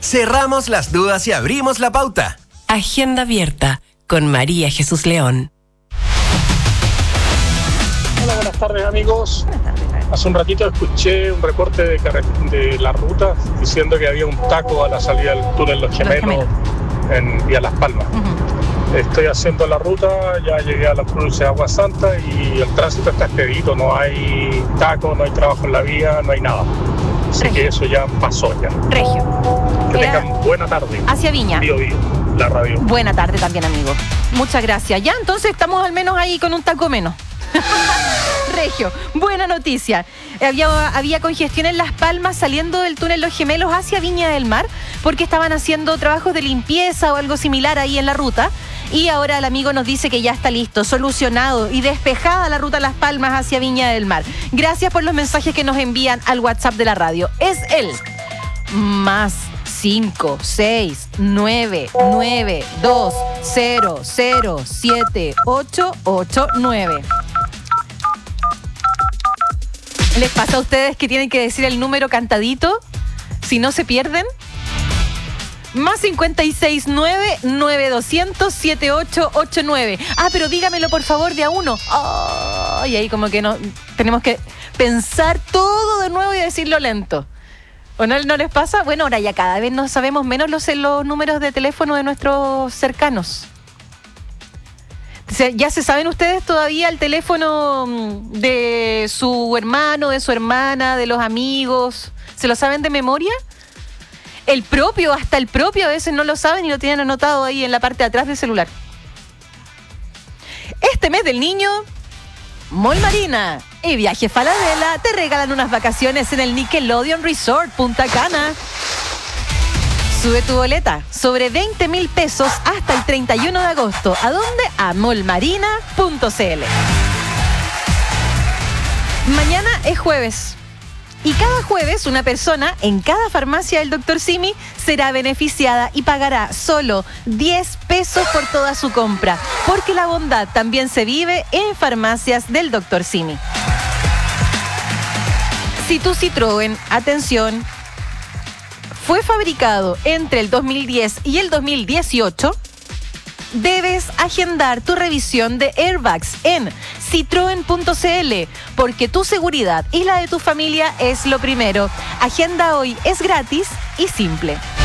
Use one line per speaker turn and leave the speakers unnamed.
Cerramos las dudas y abrimos la pauta.
Agenda abierta con María Jesús León.
Hola, buenas tardes amigos. Hace un ratito escuché un reporte de la ruta diciendo que había un taco a la salida del túnel Los Gemelos en Vía Las Palmas. Estoy haciendo la ruta, ya llegué a la cruce de Agua Santa y el tránsito está expedito, no hay taco, no hay trabajo en la vía, no hay nada. Así que eso ya pasó ya.
Regio.
Que tengan buena tarde.
Hacia Viña.
Bio, la radio.
Buena tarde también, amigo. Muchas gracias. Ya, entonces estamos al menos ahí con un taco menos. Regio, buena noticia. Había congestión en Las Palmas saliendo del túnel Los Gemelos hacia Viña del Mar porque estaban haciendo trabajos de limpieza o algo similar ahí en la ruta. Y ahora el amigo nos dice que ya está listo, solucionado y despejada la ruta Las Palmas hacia Viña del Mar. Gracias por los mensajes que nos envían al WhatsApp de la radio. Es el +5 6 9 9 2 0 0 7 8 8 9. ¿Les pasa a ustedes que tienen que decir el número cantadito? Si no se pierden. +56 9 9 200 7889. Pero dígamelo por favor de a uno. Y ahí como que no tenemos que pensar todo de nuevo y decirlo lento. ¿O no les pasa? Bueno, ahora ya cada vez no sabemos menos los números de teléfono de nuestros cercanos. ¿Ya se saben ustedes todavía el teléfono de su hermano, de su hermana, de los amigos? ¿Se lo saben de memoria? Hasta el propio a veces no lo saben y lo tienen anotado ahí en la parte de atrás del celular. Este mes del niño, Mall Marina y Viaje Falabella te regalan unas vacaciones en el Nickelodeon Resort Punta Cana. Sube tu boleta sobre 20,000 pesos hasta el 31 de agosto. ¿A dónde? A mallmarina.cl. Mañana es jueves. Y cada jueves una persona en cada farmacia del Dr. Simi será beneficiada y pagará solo 10 pesos por toda su compra. Porque la bondad también se vive en farmacias del Dr. Simi. Si tu Citroën, atención, fue fabricado entre el 2010 y el 2018, debes agendar tu revisión de airbags en citroen.cl porque tu seguridad y la de tu familia es lo primero. Agenda hoy, es gratis y simple.